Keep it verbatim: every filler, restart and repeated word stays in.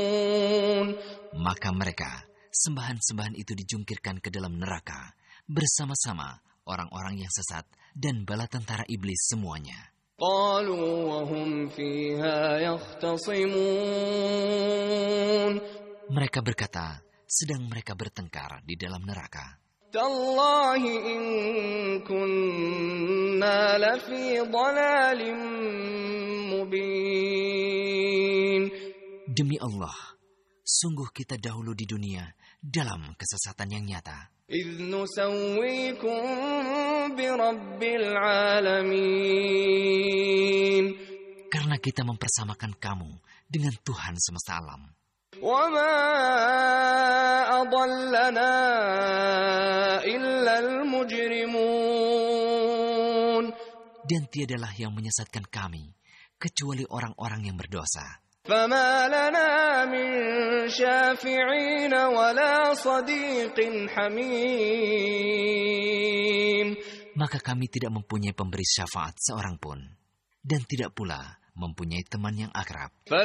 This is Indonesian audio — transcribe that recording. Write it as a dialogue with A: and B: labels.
A: Maka mereka, sembahan-sembahan itu dijungkirkan ke dalam neraka bersama-sama orang-orang yang sesat dan bala tentara iblis semuanya.
B: قالوا وهم فيها يختصمون
A: Mereka berkata, sedang mereka bertengkar di dalam neraka.
B: تالله إن كنا لفي ضلال مبين.
A: Demi Allah, sungguh kita dahulu di dunia dalam kesesatan yang nyata.
B: إذ نسويكم برب العالمين.
A: Karena kita mempersamakan kamu dengan Tuhan semesta alam.
B: وما أضلنا إلا المجرمون.
A: Dan tiadalah yang menyesatkan kami kecuali orang-orang yang berdosa.
B: فما لنا من شافعين ولا صديق حميم.
A: Maka kami tidak mempunyai pemberi syafaat seorang pun, dan tidak pula mempunyai teman yang akrab.